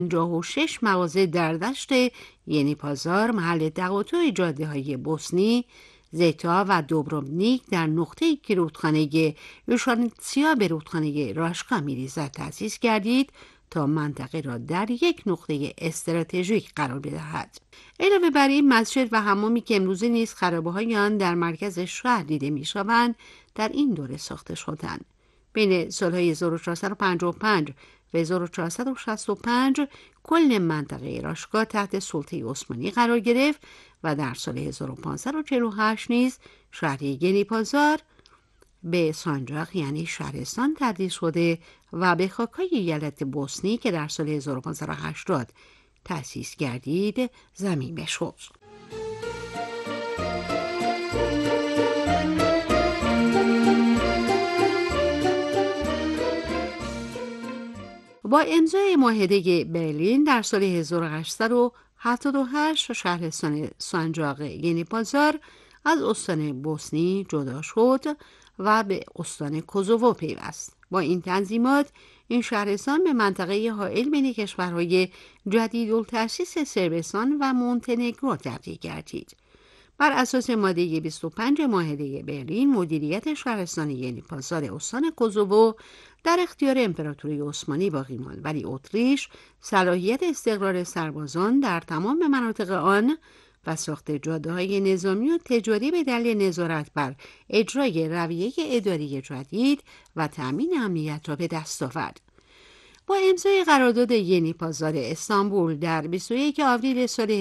56 مغازه در دشت یعنی پازار محل تقاطع جاده‌های بوسنی، زیتا و دوبروونیک در نقطه‌ای که رودخانه یوشانتسیا به رودخانه راشکا می‌ریزد تأسیس گردید تا منطقه را در یک نقطه استراتژیک قرار بدهد. علاوه بر این، مسجد و حمامی که امروزه نیز خرابه‌های آن در مرکز شهر دیده می‌شوند در این دوره ساخته شدند. بین سالهای 1455 و 1465 کل منطقه راشکا تحت سلطه عثمانی قرار گرفت و در سال 1548 نیز شهر یگنی پازار به سانجاق یعنی شهرستان تبدیل شده و به خاکای ایالت بوسنی که در سال 1580 تأسیس گردید ضمیمه شد. با امضای معاهده برلین در سال 1878 شهرستان سانجاق یعنی پازار از استان بوسنی جدا شد و به استان کوزوو پیوست. با این تنظیمات این شهرستان به منطقه حائل بین کشورهای جدیدالتأسیس صربستان و مونتنگرو تبدیل گردید. بر اساس ماده 25 معاهده برلین مدیریت شهرستان یعنی پازار استان کوزوو در اختیار امپراتوری عثمانی باقی ماند، ولی اتریش صلاحیت استقرار سربازان در تمام مناطق آن و ساخت جاده‌های نظامی و تجاری به دلیل نظارت بر اجرای رویه اداری جدید و تأمین امنیت را به دست آورد. با امضای قرارداد یعنی پازار استانبول در 21 آوریل سال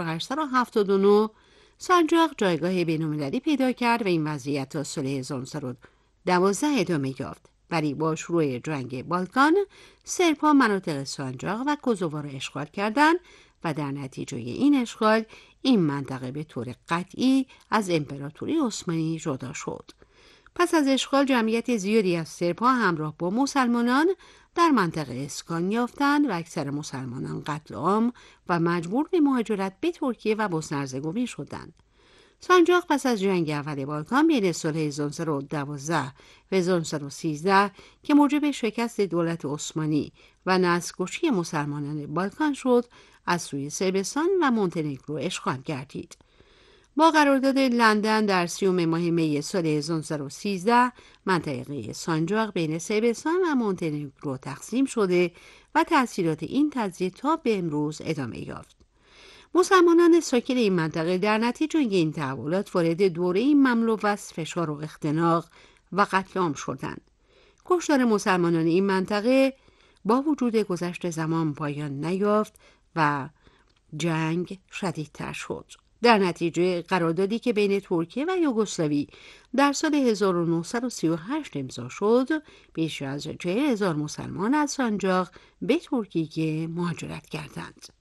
1879 سانجاق جایگاه بین‌المللی پیدا کرد و این وضعیت تا سال 1912 ادامه یافت. ولی با شروع جنگ بالکان سرب‌ها مناطق سانجاق و کوزوو را اشغال کردند و در نتیجه این اشغال این منطقه به طور قطعی از امپراتوری عثمانی جدا شد. پس از اشغال جمعیت زیادی از سرب‌ها همراه با مسلمانان در منطقه اسکان یافتند و اکثر مسلمانان قتل عام و مجبور به مهاجرت به ترکیه و بوسنه و هرزگوین شدند. سانجاق پس از جنگ اول بالکان بین سال 1912 و 1913 که موجب شکست دولت عثمانی و نسل‌کشی مسلمانان بالکان شد، از سوی صربستان و مونتنگرو اشغال گردید. با قرارداد لندن در 30 ماه می سال 1913 منطقه سانجاق بین صربستان و مونتنگرو تقسیم شده و تأثیرات این تجزیه تا به امروز ادامه یافت. مسلمانان ساکن این منطقه در نتیجه این تحولات وارد دوره مملو از فشار و اختناق و قتل عام شدند. کشتار مسلمانان این منطقه با وجود گذشت زمان پایان نیافت و جنگ شدیدتر شد. در نتیجه قراردادی که بین ترکیه و یوگسلاوی در سال 1938 امضا شد، بیش از 40,000 مسلمان از سانجاق به ترکیه مهاجرت کردند.